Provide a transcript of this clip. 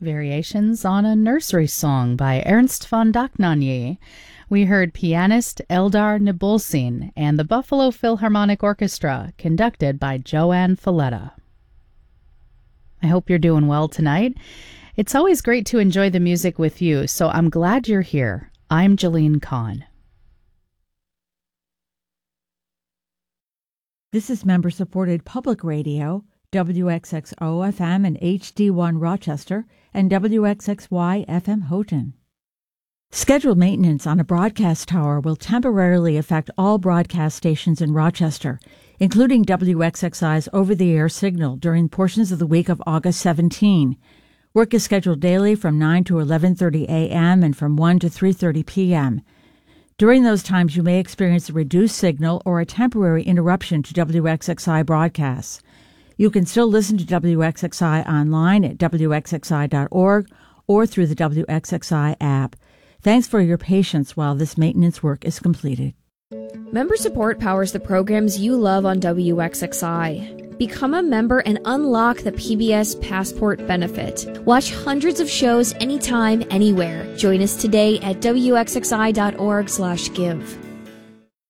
Variations on a Nursery Song by Ernst von Dohnanyi. We heard pianist Eldar Nabulsin and the Buffalo Philharmonic Orchestra, conducted by Joanne Falletta. I hope you're doing well tonight. It's always great to enjoy the music with you, so I'm glad you're here. I'm Jeline Kahn. This is member-supported public radio, WXXO-FM and HD1 Rochester, and WXXY-FM Houghton. Scheduled maintenance on a broadcast tower will temporarily affect all broadcast stations in Rochester, including WXXI's over-the-air signal during portions of the week of August 17. Work is scheduled daily from 9 to 11:30 a.m. and from 1 to 3:30 p.m. During those times, you may experience a reduced signal or a temporary interruption to WXXI broadcasts. You can still listen to WXXI online at WXXI.org or through the WXXI app. Thanks for your patience while this maintenance work is completed. Member support powers the programs you love on WXXI. Become a member and unlock the PBS Passport benefit. Watch hundreds of shows anytime, anywhere. Join us today at WXXI.org/give.